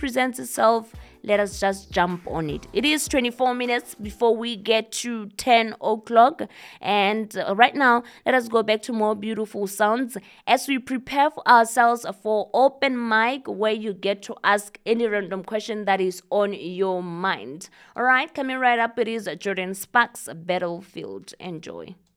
presents itself, let us just jump on it. It is 24 minutes before we get to 10 o'clock. And right now, let us go back to more beautiful sounds as we prepare for ourselves for open mic, where you get to ask any random question that is on your mind. All right, coming right up, it is Jordan Sparks, Battlefield. Enjoy.